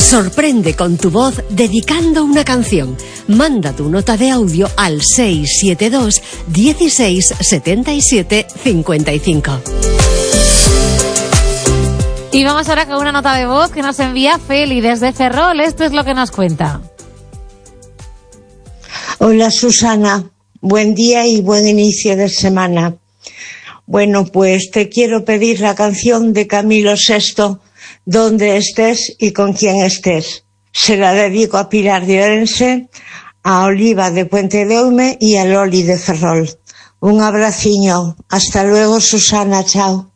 Sorprende con tu voz dedicando una canción. Manda tu nota de audio al 672 16 77 55. Y vamos ahora con una nota de voz que nos envía Feli desde Ferrol. Esto es lo que nos cuenta. Hola Susana, buen día y buen inicio de semana. Bueno, pues te quiero pedir la canción de Camilo VI, Donde estés y con quien estés. Se la dedico a Pilar de Orense, a Oliva de Puente de Eume y a Loli de Ferrol. Un abraciño. Hasta luego, Susana. Chao.